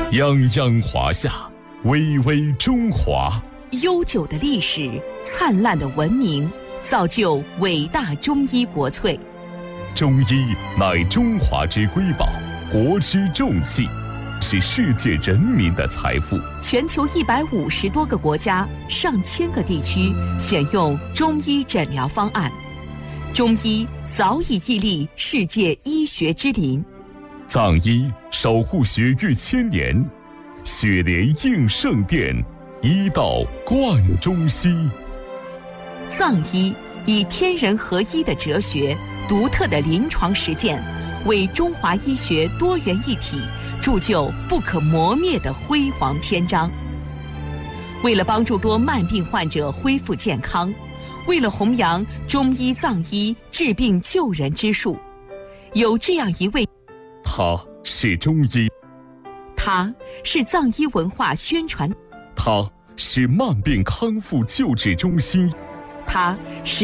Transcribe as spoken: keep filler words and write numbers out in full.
泱泱华夏，巍巍中华。 悠久的历史，灿烂的文明，造就伟大中医国粹。 中医乃中华之瑰宝，国之重器，是世界人民的财富。 全球一百五十多个国家、上千个地区选用中医诊疗方案，中医早已屹立世界医学之林。 藏医守护血域千年，血莲应圣殿，医道贯中西。 藏医以天人合一的哲学、独特的临床实践，为中华医学多元一体铸就不可磨灭的辉煌篇章。为了帮助多慢病患者恢复健康，为了弘扬中医藏医治病救人之术，有这样一位， 他是中医， 他是藏医文化宣传， 他是慢病康复救治中心， 他是